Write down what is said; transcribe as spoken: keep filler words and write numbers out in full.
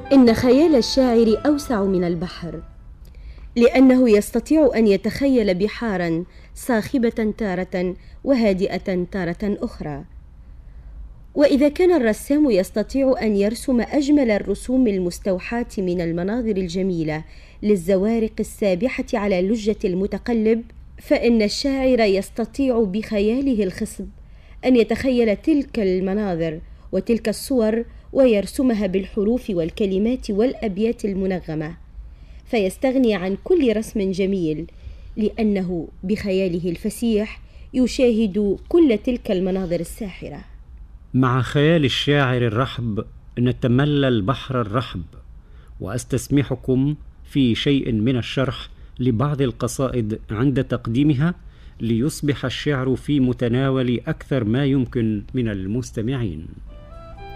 إن خيال الشاعر أوسع من البحر، لأنه يستطيع أن يتخيل بحارا صاخبة تارة وهادئة تارة أخرى. وإذا كان الرسام يستطيع أن يرسم أجمل الرسوم المستوحاة من المناظر الجميلة للزوارق السابحة على لجة المتقلب، فإن الشاعر يستطيع بخياله الخصب أن يتخيل تلك المناظر وتلك الصور ويرسمها بالحروف والكلمات والأبيات المنغمة، فيستغني عن كل رسم جميل، لأنه بخياله الفسيح يشاهد كل تلك المناظر الساحرة. مع خيال الشاعر الرحب نتملى البحر الرحب، وأستسمحكم في شيء من الشرح لبعض القصائد عند تقديمها، ليصبح الشعر في متناول أكثر ما يمكن من المستمعين.